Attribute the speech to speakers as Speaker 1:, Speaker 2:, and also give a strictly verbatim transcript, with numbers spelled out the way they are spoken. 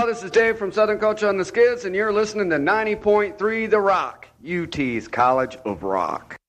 Speaker 1: y'all. This is Dave from Southern Culture on the Skids, and you're listening to ninety point three The Rock, U T's College of Rock.